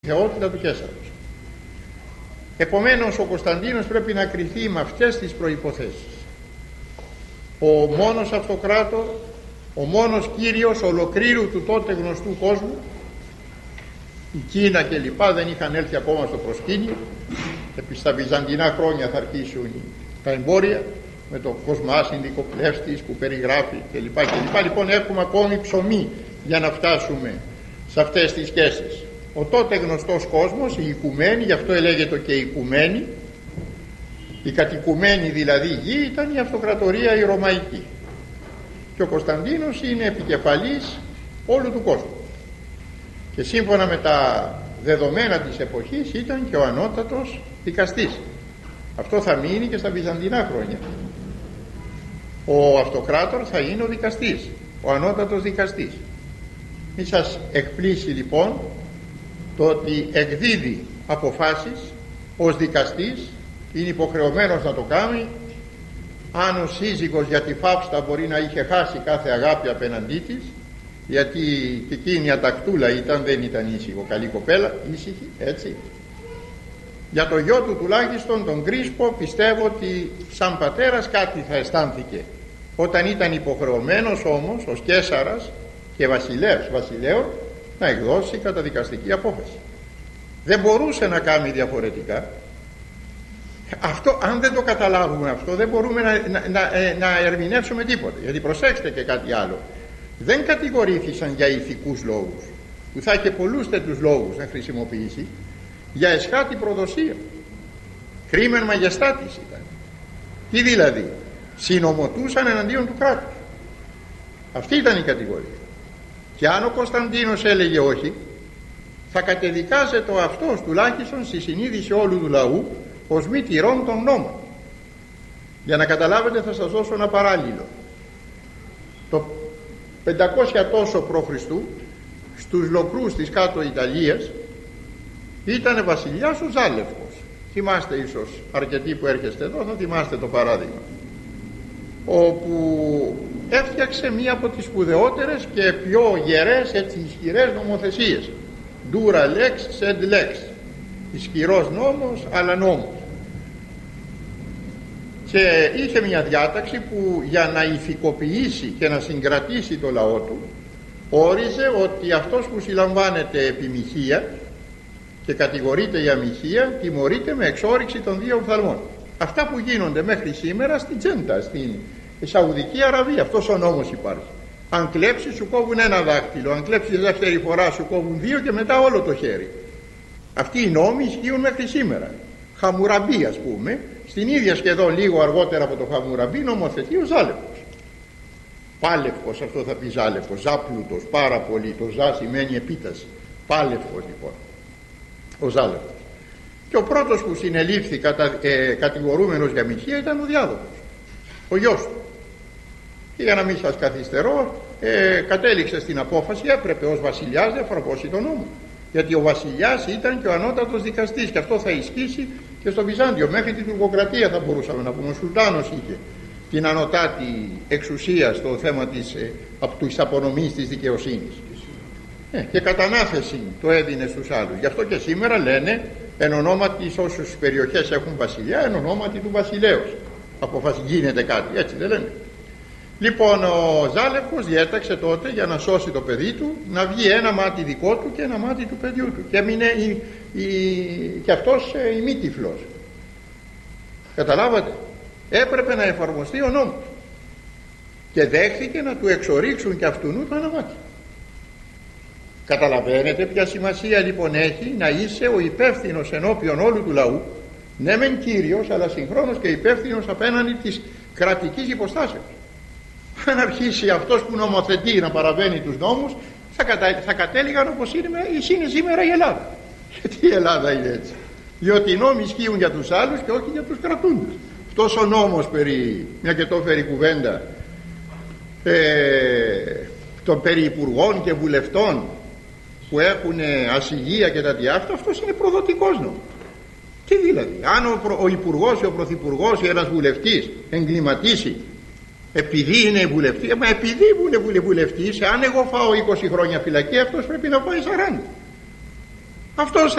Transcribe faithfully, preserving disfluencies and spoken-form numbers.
θεότητα του Καίσαρος. Επομένως ο Κωνσταντίνος πρέπει να κριθεί με αυτές τις προϋποθέσεις. Ο μόνος αυτοκράτορ, ο μόνος κύριος ολοκλήρου του τότε γνωστού κόσμου. Η Κίνα και λοιπά δεν είχαν έλθει ακόμα στο προσκήνιο. Επί στα βυζαντινά χρόνια θα αρχίσουν τα εμπόρια με το Κοσμάς Ινδικοπλεύστης που περιγράφει κλπ. κλπ. Λοιπόν, έχουμε ακόμη ψωμί για να φτάσουμε σε αυτές τις σχέσεις. Ο τότε γνωστός κόσμος, η οικουμένη, γι' αυτό ελέγεται και η οικουμένη, η κατοικουμένη δηλαδή γη, ήταν η αυτοκρατορία η Ρωμαϊκή. Και ο Κωνσταντίνος είναι επικεφαλής όλου του κόσμου. Και σύμφωνα με τα δεδομένα της εποχής ήταν και ο ανώτατος δικαστής. Αυτό θα μείνει και στα βυζαντινά χρόνια. Ο αυτοκράτορ θα είναι ο δικαστής, ο ανώτατος δικαστής. Μη σας εκπλήσει λοιπόν το ότι εκδίδει αποφάσεις ως δικαστής, είναι υποχρεωμένος να το κάνει. Αν ο σύζυγος για τη Φαύστα μπορεί να είχε χάσει κάθε αγάπη απέναντί της, γιατί και εκείνη η ατακτούλα ήταν, δεν ήταν ήσυχο, καλή κοπέλα, ήσυχη, έτσι. Για το γιο του τουλάχιστον, τον Κρίσπο, πιστεύω ότι σαν πατέρας κάτι θα αισθάνθηκε. Όταν ήταν υποχρεωμένος όμως ως Καίσαρας και βασιλεύς βασιλέων να εκδώσει καταδικαστική απόφαση. Δεν μπορούσε να κάνει διαφορετικά. Αυτό, αν δεν το καταλάβουμε αυτό, δεν μπορούμε να, να, να, να ερμηνεύσουμε τίποτα. Γιατί προσέξτε και κάτι άλλο. Δεν κατηγορήθησαν για ηθικούς λόγους, που θα είχε πολλούς τέτοιους λόγους να χρησιμοποιήσει, για εσχάτη προδοσία. Κρίμεν μαγεστάτης ήταν. Τι δηλαδή? Συνομωτούσαν εναντίον του κράτους. Αυτή ήταν η κατηγορία. Και αν ο Κωνσταντίνος έλεγε όχι, θα κατεδικάζεται ο αυτός τουλάχιστον στη συνείδηση όλου του λαού ως μη τηρών των νόμων. Για να καταλάβετε θα σας δώσω ένα παράλληλο. Το πεντακόσια τόσο π.Χ. στους Λοκρούς της κάτω Ιταλίας ήταν βασιλιάς ο Ζάλευκος. Θυμάστε ίσως αρκετοί που έρχεστε εδώ, θα θυμάστε το παράδειγμα, όπου έφτιαξε μία από τις σπουδαιότερες και πιο γερές, έτσι ισχυρές νομοθεσίες. Dura lex sed lex, ισχυρός νόμος αλλά νόμος. Και είχε μια διάταξη που για να ηθικοποιήσει και να συγκρατήσει το λαό του, όριζε ότι αυτός που συλλαμβάνεται επί μοιχεία και κατηγορείται για μοιχεία, τιμωρείται με εξόρυξη των δύο οφθαλμών. Αυτά που γίνονται μέχρι σήμερα στην Τζέντα, στην Σαουδική Αραβία, αυτός ο νόμος υπάρχει. Αν κλέψεις σου κόβουν ένα δάχτυλο, αν κλέψεις δεύτερη φορά σου κόβουν δύο και μετά όλο το χέρι. Αυτοί οι νόμοι ισχύουν μέχρι σήμερα. Χαμουραμπί, ας πούμε, στην ίδια σχεδόν λίγο αργότερα από το Χαμουραμπί νομοθετεί ο Ζάλευκος. Πάλευκος, αυτό θα πει Ζάλευκος, ζάπλουτος, πάρα πολύ. Το ζά σημαίνει επίταση. Πάλευκος λοιπόν ο Ζάλευκος. Και ο πρώτος που συνελήφθη κατα, ε, κατηγορούμενος για μοιχεία ήταν ο Διάδοχος, ο γιος του. Και για να μην σας καθυστερώ, ε, κατέληξε στην απόφαση, έπρεπε ως βασιλιάς να εφαρμόσει τον νόμο. Γιατί ο βασιλιάς ήταν και ο ανώτατος δικαστής, και αυτό θα ισχύσει και στο Βυζάντιο. Μέχρι την Τουρκοκρατία θα μπορούσαμε να πούμε. Ο Σουλτάνος είχε την ανωτάτη εξουσία στο θέμα της, ε, της απονομής της δικαιοσύνης. Ε, και κατανάθεση το έδινε στους άλλους. Γι' αυτό και σήμερα λένε εν ονόματι, όσους περιοχές έχουν βασιλιά, εν ονόματι του βασιλέως αποφασι, γίνεται κάτι, έτσι δεν λένε? Λοιπόν, ο Ζάλευκος διέταξε τότε για να σώσει το παιδί του να βγει ένα μάτι δικό του και ένα μάτι του παιδιού του, και έμεινε η, η, και αυτός ε, ημίτυφλος. Καταλάβατε? Έπρεπε να εφαρμοστεί ο νόμος και δέχθηκε να του εξορίξουν και αυτού το ένα μάτι. Καταλαβαίνετε ποια σημασία λοιπόν έχει να είσαι ο υπεύθυνος ενώπιον όλου του λαού, ναι μεν κύριος, αλλά συγχρόνως και υπεύθυνος απέναντι της κρατικής υποστάσεως. Αν αρχίσει αυτός που νομοθετεί να παραβαίνει τους νόμους, θα, κατα... θα κατέληγαν όπως είναι, είναι σήμερα η Ελλάδα. Γιατί η Ελλάδα είναι έτσι? Διότι οι νόμοι ισχύουν για τους άλλους και όχι για τους κρατούντες. Αυτός ο νόμος περί, μια και το έφερε κουβέντα, ε, των περί υπουργών και βουλευτών που έχουν ασυλία και τα διάφτα, αυτός είναι προδοτικός νόμος. Τι δηλαδή? Αν ο, ο υπουργός ή ο πρωθυπουργός ή ένας βουλευτής εγκληματίσει επειδή είναι βουλευτής, μα επειδή είναι βουλευτής, αν εγώ φάω είκοσι χρόνια φυλακή, αυτός πρέπει να φάει σαράντα. Αυτός